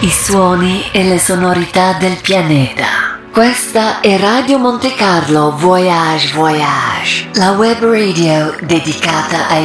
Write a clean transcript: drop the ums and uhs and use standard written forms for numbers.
i suoni e le sonorità del pianeta. Questa è Radio Monte Carlo Voyage Voyage, la web radio dedicata ai